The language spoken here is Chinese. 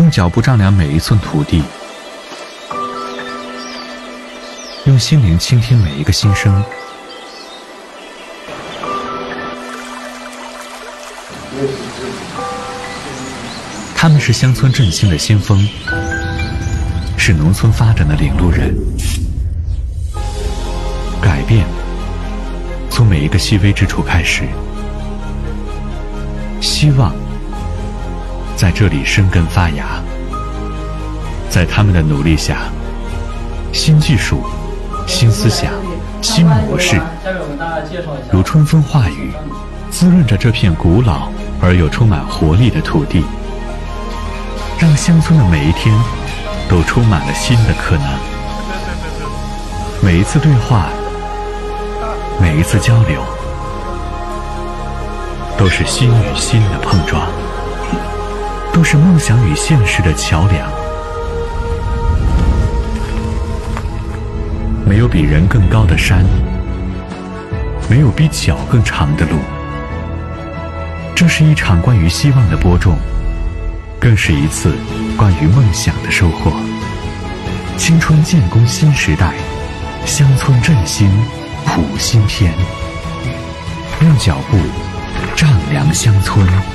用脚步丈量每一寸土地，用心灵倾听每一个心声。他们是乡村振兴的先锋，是农村发展的领路人。改变从每一个细微之处开始，希望在这里生根发芽。在他们的努力下，新技术、新思想、新模式如春风化雨，滋润着这片古老而又充满活力的土地，让乡村的每一天都充满了新的可能。每一次对话，每一次交流，都是心与心的碰撞，都是梦想与现实的桥梁。没有比人更高的山，没有比脚更长的路。这是一场关于希望的播种，更是一次关于梦想的收获。青春建功新时代，乡村振兴谱新篇，用脚步丈量乡村。